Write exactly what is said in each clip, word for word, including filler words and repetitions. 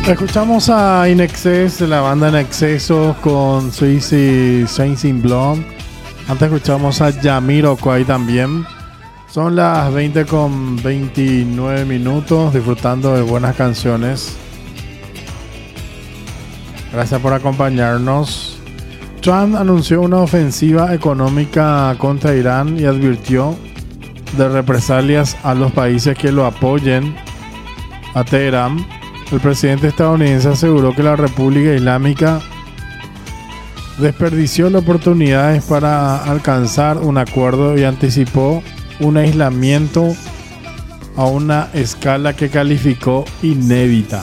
Escuchamos a In Excess, de la banda In Exceso, con Suicide Chasing Blonde. Antes escuchamos a Jamiroquai también. Son las veinte con veintinueve minutos, disfrutando de buenas canciones. Gracias por acompañarnos. Trump anunció una ofensiva económica contra Irán y advirtió de represalias a los países que lo apoyen a Teherán. El presidente estadounidense aseguró que la República Islámica desperdició las oportunidades para alcanzar un acuerdo y anticipó un aislamiento a una escala que calificó inédita.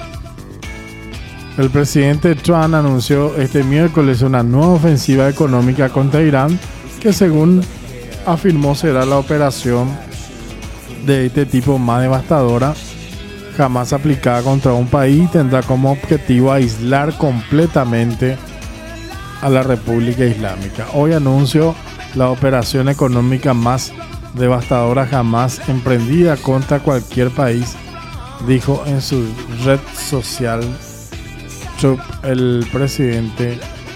El presidente Trump anunció este miércoles una nueva ofensiva económica contra Irán, que según afirmó será la operación de este tipo más devastadora jamás aplicada contra un país, y tendrá como objetivo aislar completamente a la República Islámica. Hoy anunció la operación económica más devastadora jamás emprendida contra cualquier país, dijo en su red social Trump, el presidente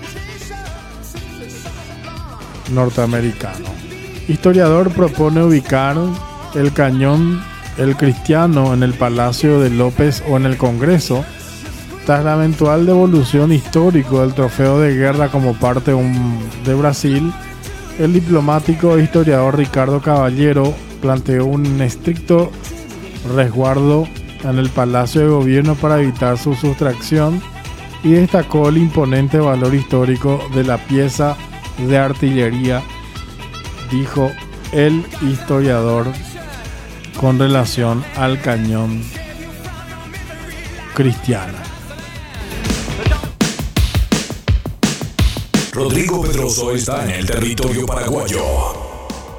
norteamericano. Historiador propone ubicar el cañón El Cristiano en el Palacio de López o en el Congreso, tras la eventual devolución histórica del trofeo de guerra como parte un, de Brasil. El diplomático e historiador Ricardo Caballero planteó un estricto resguardo en el Palacio de Gobierno para evitar su sustracción y destacó el imponente valor histórico de la pieza de artillería, dijo el historiador con relación al cañón Cristiano. Rodrigo Pedroso está en el territorio paraguayo.